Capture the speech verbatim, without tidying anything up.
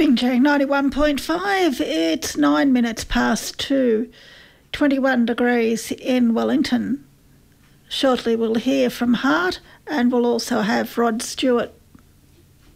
Binjang ninety-one point five. It's nine minutes past two. twenty-one degrees in Wellington. Shortly we'll hear from Hart, and we'll also have Rod Stewart